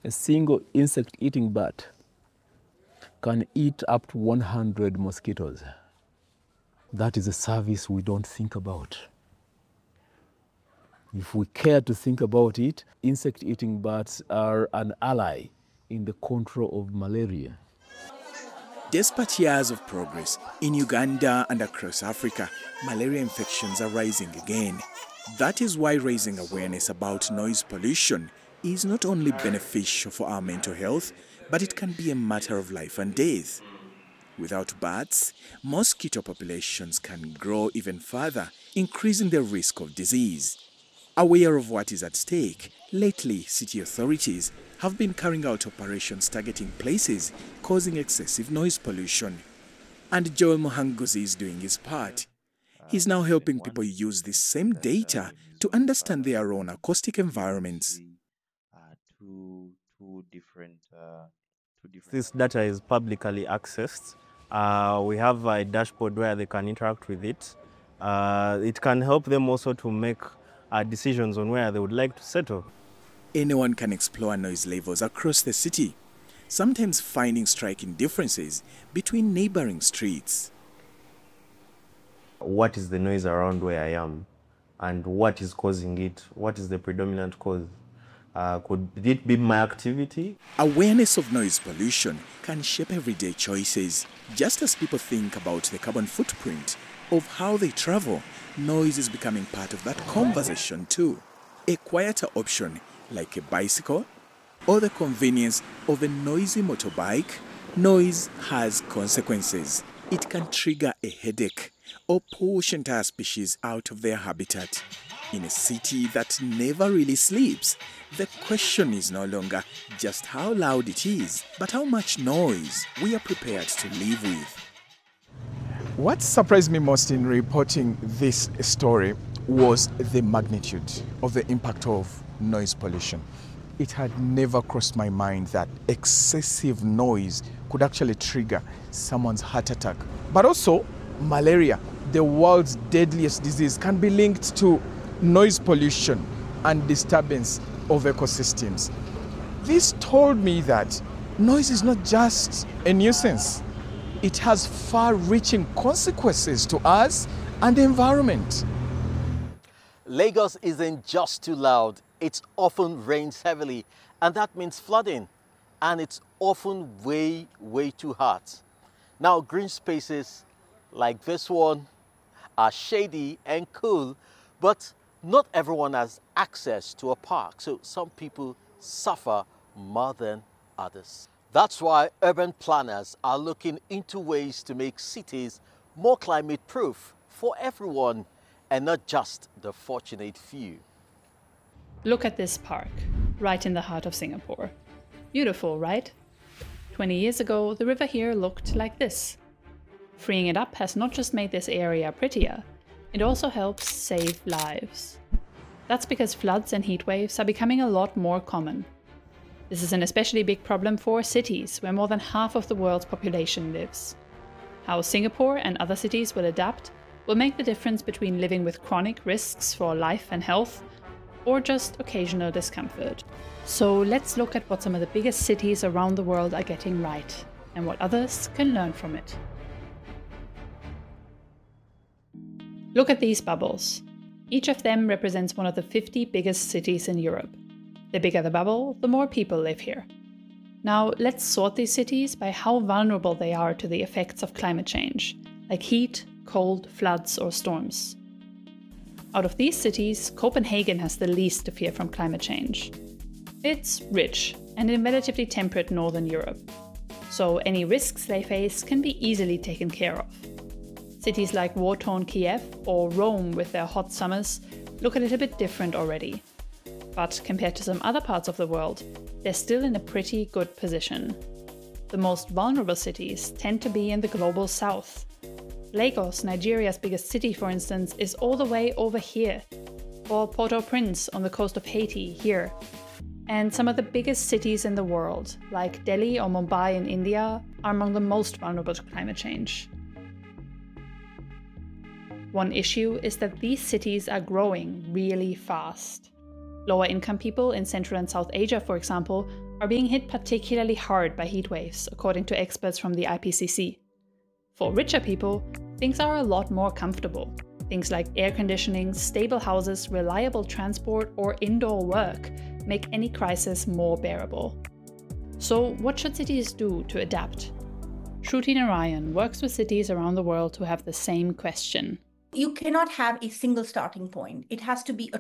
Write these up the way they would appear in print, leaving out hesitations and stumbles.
A single insect-eating bat can eat up to 100 mosquitoes. That is a service we don't think about. If we care to think about it, insect-eating bats are an ally in the control of malaria. Despite years of progress, in Uganda and across Africa, malaria infections are rising again. That is why raising awareness about noise pollution is not only beneficial for our mental health, but it can be a matter of life and death. Without bats, mosquito populations can grow even further, increasing the risk of disease. Aware of what is at stake, lately city authorities have been carrying out operations targeting places causing excessive noise pollution. And Joel Muhanguzi is doing his part. He's now helping people use this same data to understand their own acoustic environments. This data is publicly accessed. We have a dashboard where they can interact with it. It can help them also to make decisions on where they would like to settle. Anyone can explore noise levels across the city, sometimes finding striking differences between neighboring streets. What is the noise around where I am and what is causing it? What is the predominant cause? Could it be my activity? Awareness of noise pollution can shape everyday choices. Just as people think about the carbon footprint of how they travel, noise is becoming part of that conversation too. A quieter option, like a bicycle, or the convenience of a noisy motorbike, noise has consequences. It can trigger a headache or push entire species out of their habitat. In a city that never really sleeps, the question is no longer just how loud it is, but how much noise we are prepared to live with. What surprised me most in reporting this story was the magnitude of the impact of noise pollution. It had never crossed my mind that excessive noise could actually trigger someone's heart attack. But also, malaria, the world's deadliest disease, can be linked to noise pollution and disturbance of ecosystems. This told me that noise is not just a nuisance. It has far-reaching consequences to us and the environment. Lagos isn't just too loud, it often rains heavily, and that means flooding. And it's often way too hot. Now, green spaces like this one are shady and cool, but not everyone has access to a park, so some people suffer more than others. That's why urban planners are looking into ways to make cities more climate-proof for everyone and not just the fortunate few. Look at this park, right in the heart of Singapore. Beautiful, right? 20 years ago, the river here looked like this. Freeing it up has not just made this area prettier, it also helps save lives. That's because floods and heat waves are becoming a lot more common. This is an especially big problem for cities, where more than half of the world's population lives. How Singapore and other cities will adapt will make the difference between living with chronic risks for life and health, or just occasional discomfort. So let's look at what some of the biggest cities around the world are getting right, and what others can learn from it. Look at these bubbles. Each of them represents one of the 50 biggest cities in Europe. The bigger the bubble, the more people live here. Now, let's sort these cities by how vulnerable they are to the effects of climate change, like heat, cold, floods, or storms. Out of these cities, Copenhagen has the least to fear from climate change. It's rich and in relatively temperate northern Europe, so any risks they face can be easily taken care of. Cities like war-torn Kiev or Rome with their hot summers look a little bit different already. But compared to some other parts of the world, they're still in a pretty good position. The most vulnerable cities tend to be in the global south. Lagos, Nigeria's biggest city, for instance, is all the way over here, or Port-au-Prince on the coast of Haiti here. And some of the biggest cities in the world, like Delhi or Mumbai in India, are among the most vulnerable to climate change. One issue is that these cities are growing really fast. Lower income people in Central and South Asia, for example, are being hit particularly hard by heat waves, according to experts from the IPCC. For richer people, things are a lot more comfortable. Things like air conditioning, stable houses, reliable transport, or indoor work make any crisis more bearable. So, what should cities do to adapt? Shruti Narayan works with cities around the world who have the same question. You cannot have a single starting point. It has to be a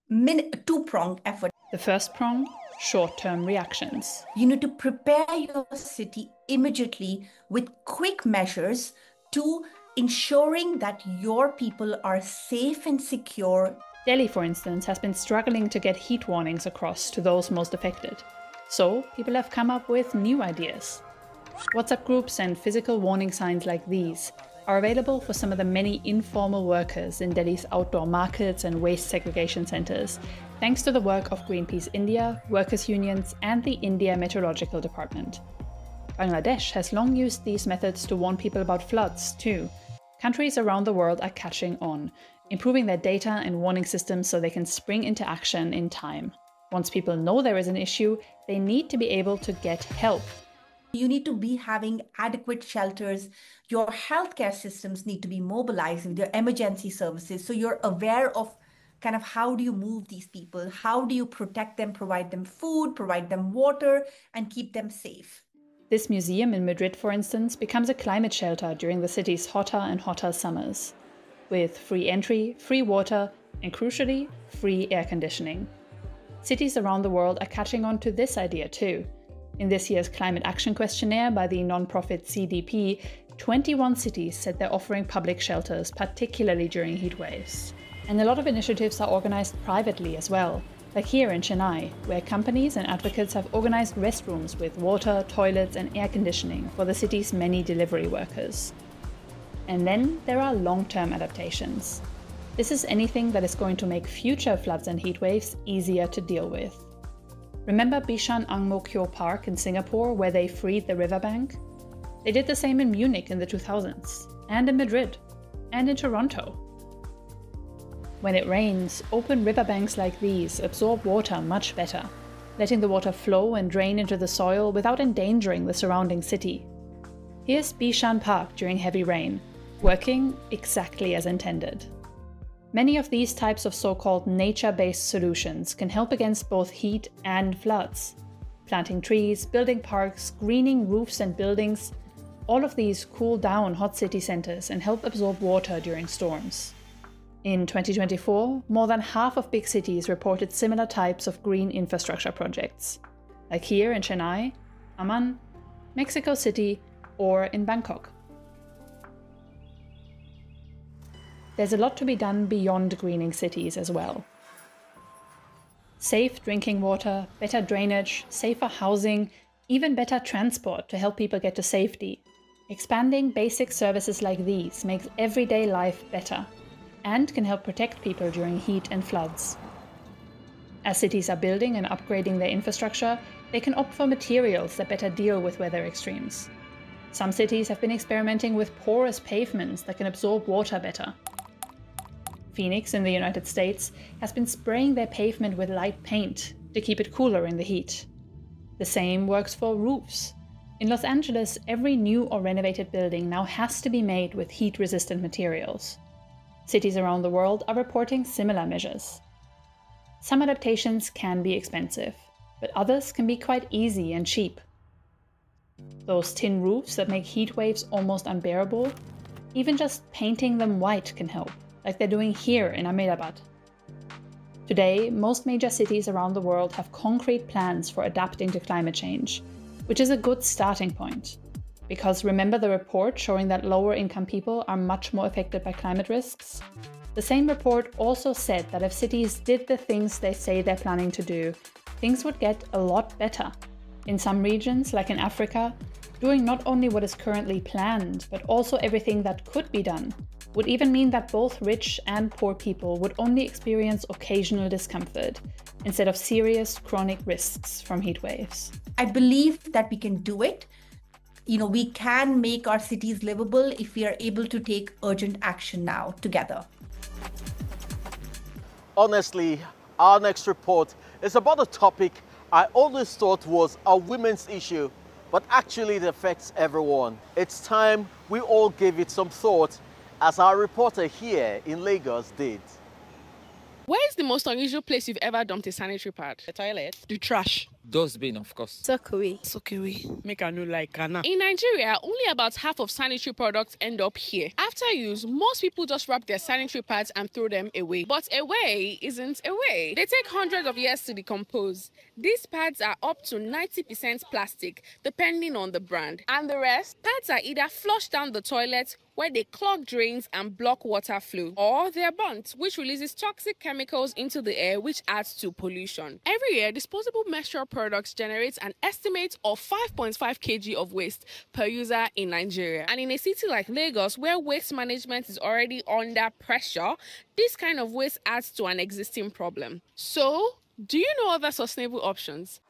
two-pronged effort. The first prong, short-term reactions. You need to prepare your city immediately with quick measures to ensuring that your people are safe and secure. Delhi, for instance, has been struggling to get heat warnings across to those most affected. So people have come up with new ideas. WhatsApp groups and physical warning signs like these are available for some of the many informal workers in Delhi's outdoor markets and waste segregation centres, thanks to the work of Greenpeace India, workers' unions, and the India Meteorological Department. Bangladesh has long used these methods to warn people about floods, too. Countries around the world are catching on, improving their data and warning systems so they can spring into action in time. Once people know there is an issue, they need to be able to get help. You need to be having adequate shelters. Your healthcare systems need to be mobilized with your emergency services. So you're aware of kind of how do you move these people? How do you protect them, provide them food, provide them water, and keep them safe? This museum in Madrid, for instance, becomes a climate shelter during the city's hotter and hotter summers, with free entry, free water, and crucially, free air conditioning. Cities around the world are catching on to this idea too. In this year's Climate Action Questionnaire by the non-profit CDP, 21 cities said they're offering public shelters, particularly during heat waves. And a lot of initiatives are organized privately as well, like here in Chennai, where companies and advocates have organized restrooms with water, toilets, and air conditioning for the city's many delivery workers. And then there are long-term adaptations. This is anything that is going to make future floods and heat waves easier to deal with. Remember Bishan Ang Mo Kio Park in Singapore, where they freed the riverbank? They did the same in Munich in the 2000s, and in Madrid, and in Toronto. When it rains, open riverbanks like these absorb water much better, letting the water flow and drain into the soil without endangering the surrounding city. Here's Bishan Park during heavy rain, working exactly as intended. Many of these types of so-called nature-based solutions can help against both heat and floods. Planting trees, building parks, greening roofs and buildings, all of these cool down hot city centers and help absorb water during storms. In 2024, more than half of big cities reported similar types of green infrastructure projects, like here in Chennai, Amman, Mexico City, or in Bangkok. There's a lot to be done beyond greening cities as well. Safe drinking water, better drainage, safer housing, even better transport to help people get to safety. Expanding basic services like these makes everyday life better and can help protect people during heat and floods. As cities are building and upgrading their infrastructure, they can opt for materials that better deal with weather extremes. Some cities have been experimenting with porous pavements that can absorb water better. Phoenix in the United States has been spraying their pavement with light paint to keep it cooler in the heat. The same works for roofs. In Los Angeles, every new or renovated building now has to be made with heat-resistant materials. Cities around the world are reporting similar measures. Some adaptations can be expensive, but others can be quite easy and cheap. Those tin roofs that make heat waves almost unbearable, even just painting them white can help, like they're doing here in Ahmedabad. Today, most major cities around the world have concrete plans for adapting to climate change, which is a good starting point. Because remember the report showing that lower-income people are much more affected by climate risks? The same report also said that if cities did the things they say they're planning to do, things would get a lot better. In some regions, like in Africa, doing not only what is currently planned, but also everything that could be done, would even mean that both rich and poor people would only experience occasional discomfort, instead of serious chronic risks from heat waves. I believe that we can do it. We can make our cities livable if we are able to take urgent action now together. Honestly, our next report is about a topic I always thought was a women's issue, but actually it affects everyone. It's time we all gave it some thought, as our reporter here in Lagos did. Where is the most unusual place you've ever dumped a sanitary pad? The toilet. The trash. Dustbin, of course. Sokewe. Make a new like Ghana. In Nigeria, only about half of sanitary products end up here. After use, most people just wrap their sanitary pads and throw them away. But away isn't away. They take hundreds of years to decompose. These pads are up to 90% plastic, depending on the brand. And the rest, pads are either flushed down the toilet, where they clog drains and block water flow, or they are burnt, which releases toxic chemicals into the air, which adds to pollution. Every year, disposable menstrual products generate an estimate of 5.5 kg of waste per user in Nigeria. And in a city like Lagos, where waste management is already under pressure, this kind of waste adds to an existing problem. So, do you know other sustainable options?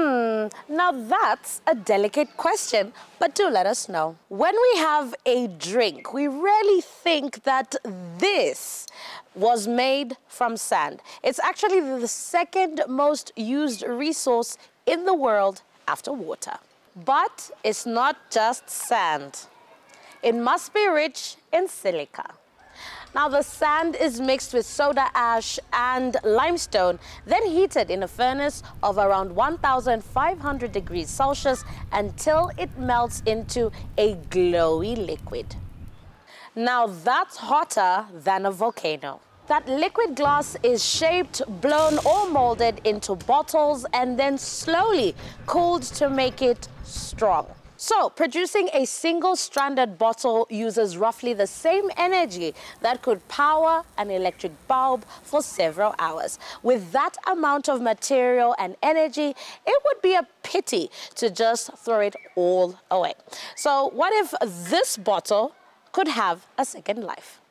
Now that's a delicate question, but do let us know. When we have a drink, we rarely think that this was made from sand. It's actually the second most used resource in the world after water. But it's not just sand. It must be rich in silica. Now, the sand is mixed with soda ash and limestone, then heated in a furnace of around 1,500 degrees Celsius until it melts into a glowy liquid. Now, that's hotter than a volcano. That liquid glass is shaped, blown, or molded into bottles and then slowly cooled to make it strong. So, producing a single-stranded bottle uses roughly the same energy that could power an electric bulb for several hours. With that amount of material and energy, it would be a pity to just throw it all away. So, what if this bottle could have a second life?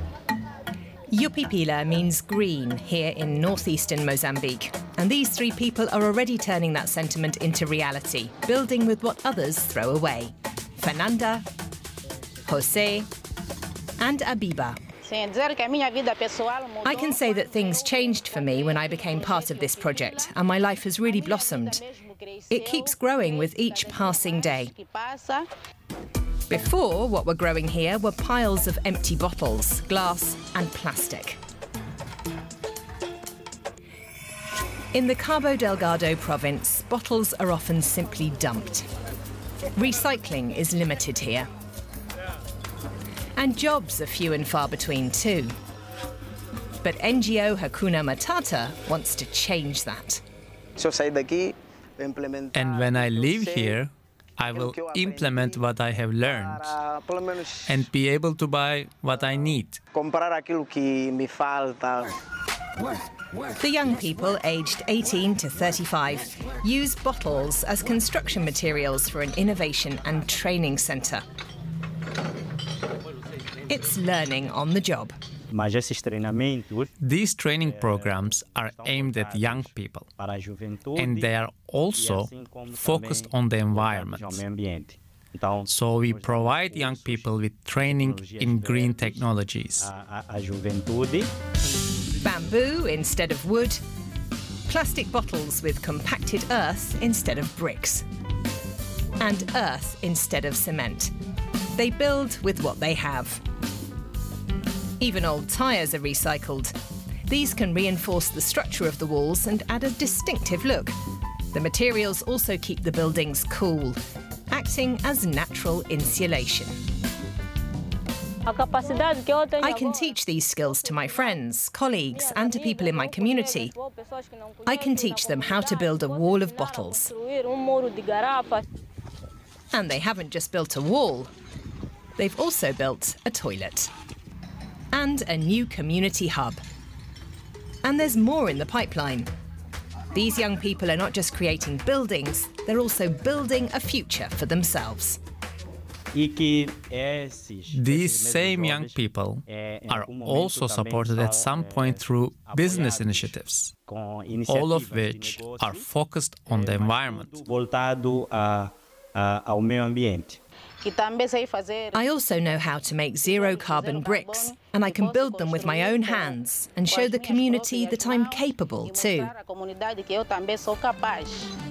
Yupipila means green here in northeastern Mozambique. And these three people are already turning that sentiment into reality, building with what others throw away. Fernanda, Jose, and Abiba. I can say that things changed for me when I became part of this project, and my life has really blossomed. It keeps growing with each passing day. Before, what were growing here were piles of empty bottles, glass and plastic. In the Cabo Delgado province, bottles are often simply dumped. Recycling is limited here. And jobs are few and far between too. But NGO Hakuna Matata wants to change that. And when I leave here, I will implement what I have learned and be able to buy what I need. The young people aged 18 to 35 use bottles as construction materials for an innovation and training centre. It's learning on the job. These training programs are aimed at young people, and they are also focused on the environment. So we provide young people with training in green technologies. Bamboo instead of wood, plastic bottles with compacted earth instead of bricks, and earth instead of cement. They build with what they have. Even old tyres are recycled. These can reinforce the structure of the walls and add a distinctive look. The materials also keep the buildings cool, acting as natural insulation. I can teach these skills to my friends, colleagues, and to people in my community. I can teach them how to build a wall of bottles. And they haven't just built a wall. They've also built a toilet. And a new community hub. And there's more in the pipeline. These young people are not just creating buildings, they're also building a future for themselves. These same young people are also supported at some point through business initiatives, all of which are focused on the environment. I also know how to make zero-carbon bricks, and I can build them with my own hands and show the community that I'm capable too.